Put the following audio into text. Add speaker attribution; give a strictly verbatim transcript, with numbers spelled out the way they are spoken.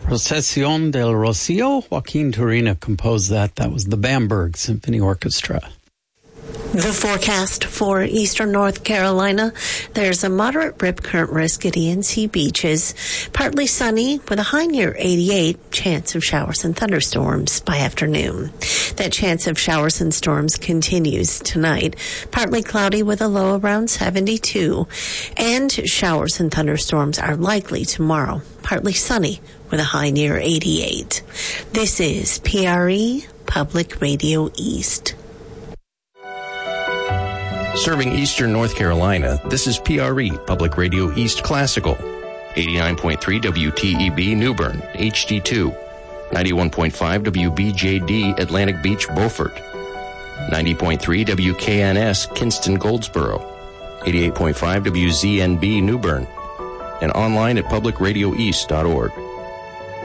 Speaker 1: Procesión del Rocío. Joaquin Turina composed that. That was the Bamberg Symphony Orchestra.
Speaker 2: The forecast for eastern North Carolina. There's a moderate rip current risk at E N C beaches. Partly sunny with a high near eighty-eight. Chance of showers and thunderstorms by afternoon. That chance of showers and storms continues tonight. Partly cloudy with a low around seventy-two. And showers and thunderstorms are likely tomorrow. Partly sunny with a high near eighty-eight. This is P R E Public Radio East.
Speaker 3: Serving eastern North Carolina, this is P R E, Public Radio East Classical. eighty-nine point three W T E B New Bern, H D two. ninety-one point five W B J D Atlantic Beach, Beaufort. ninety point three W K N S Kinston, Goldsboro. eighty-eight point five W Z N B New Bern. And online at public radio east dot org.